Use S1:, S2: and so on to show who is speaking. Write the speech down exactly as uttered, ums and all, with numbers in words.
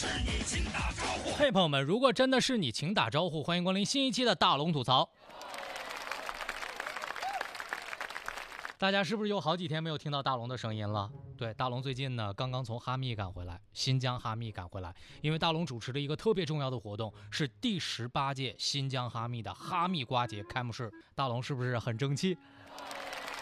S1: 嘿，朋友们，如果真的是你，请打招呼。欢迎光临新一期的大龙吐槽。大家是不是有好几天没有听到大龙的声音了？对，大龙最近呢刚刚从哈密赶回来，新疆哈密赶回来，因为大龙主持的一个特别重要的活动是第十八届新疆哈密的哈密瓜节开幕式。大龙是不是很争气？